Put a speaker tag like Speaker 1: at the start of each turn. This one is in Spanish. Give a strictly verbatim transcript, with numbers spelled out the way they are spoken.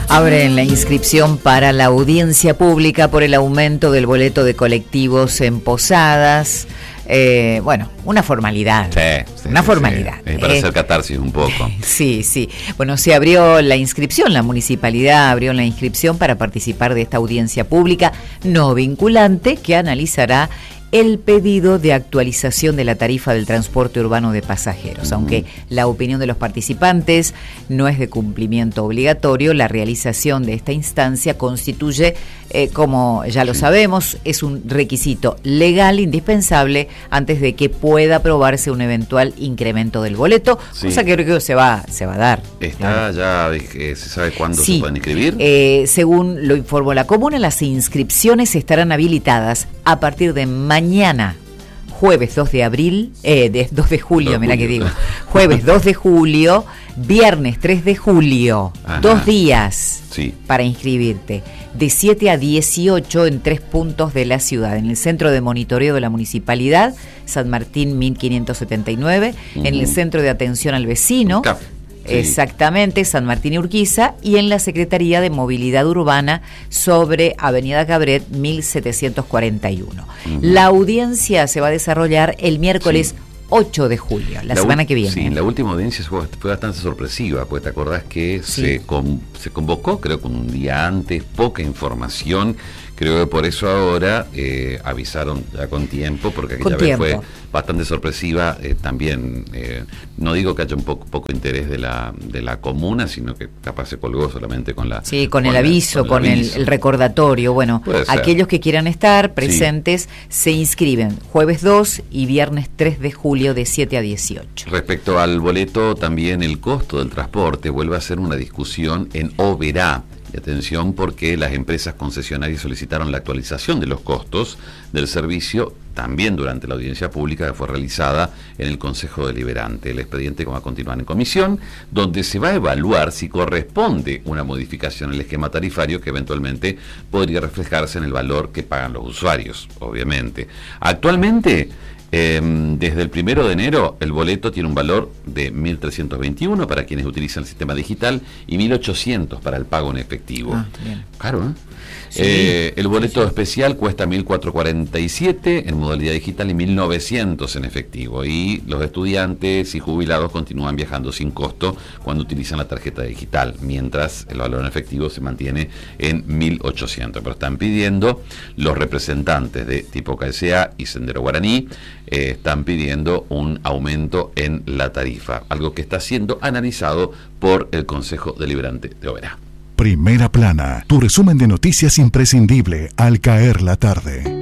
Speaker 1: Abren la inscripción para la audiencia pública por el aumento del boleto de colectivos en Posadas. Eh, bueno, una formalidad.
Speaker 2: Sí, sí,
Speaker 1: una
Speaker 2: sí,
Speaker 1: formalidad.
Speaker 2: Sí. Es para
Speaker 1: eh,
Speaker 2: hacer catarsis un poco.
Speaker 1: Sí, sí. Bueno, se abrió la inscripción, la municipalidad abrió la inscripción para participar de esta audiencia pública no vinculante que analizará el pedido de actualización de la tarifa del transporte urbano de pasajeros. Uh-huh. Aunque la opinión de los participantes no es de cumplimiento obligatorio, la realización de esta instancia constituye, eh, como ya lo sí. sabemos, es un requisito legal indispensable antes de que pueda aprobarse un eventual incremento del boleto, sí. cosa que creo que se va, se va a dar.
Speaker 2: ¿Está claro. ya, eh, se sabe cuándo
Speaker 1: sí.
Speaker 2: se pueden inscribir?
Speaker 1: Eh, según lo informó la comuna, las inscripciones estarán habilitadas a partir de mañana. Mañana, jueves dos de abril, eh, de, dos de julio, mira que digo, jueves dos de julio, viernes tres de julio, Ajá. dos días
Speaker 2: sí. para
Speaker 1: inscribirte, de siete a dieciocho en tres puntos de la ciudad, en el Centro de Monitoreo de la Municipalidad, San Martín mil quinientos setenta y nueve, uh-huh. en el Centro de Atención al Vecino, Cap. Sí. Exactamente, San Martín y Urquiza, y en la Secretaría de Movilidad Urbana sobre Avenida Cabret mil setecientos cuarenta y uno. Uh-huh. La audiencia se va a desarrollar el miércoles sí. ocho de julio, la, la semana que viene.
Speaker 2: Sí, la última audiencia fue, fue bastante sorpresiva, pues te acordás que sí. se, con, se convocó, creo que un día antes, poca información. Creo que por eso ahora eh, avisaron ya con tiempo, porque aquella vez fue bastante sorpresiva. Eh, también, eh, no digo que haya un poco, poco interés de la de la comuna, sino que capaz se colgó solamente con la...
Speaker 1: Sí, con, con el aviso, la, con, el, con el, el recordatorio. Bueno, aquellos que quieran estar presentes sí. se inscriben jueves dos y viernes tres de julio de siete a dieciocho.
Speaker 2: Respecto al boleto, también el costo del transporte vuelve a ser una discusión en Oberá. Y atención, porque las empresas concesionarias solicitaron la actualización de los costos del servicio también durante la audiencia pública que fue realizada en el Consejo Deliberante. El expediente va a continuar en comisión, donde se va a evaluar si corresponde una modificación en el esquema tarifario que eventualmente podría reflejarse en el valor que pagan los usuarios, obviamente. Actualmente, Eh, desde el primero de enero el boleto tiene un valor de mil trescientos veintiuno para quienes utilizan el sistema digital y mil ochocientos para el pago en efectivo. Ah, bien. Claro, ¿eh? Sí, eh, el boleto sí. especial cuesta mil cuatrocientos cuarenta y siete en modalidad digital y mil novecientos en efectivo, y los estudiantes y jubilados continúan viajando sin costo cuando utilizan la tarjeta digital, mientras el valor en efectivo se mantiene en mil ochocientos. Pero están pidiendo los representantes de Tipo K S A y Sendero Guaraní, eh, están pidiendo un aumento en la tarifa, algo que está siendo analizado por el Consejo Deliberante de Oberá.
Speaker 3: Primera Plana, tu resumen de noticias imprescindible al caer la tarde.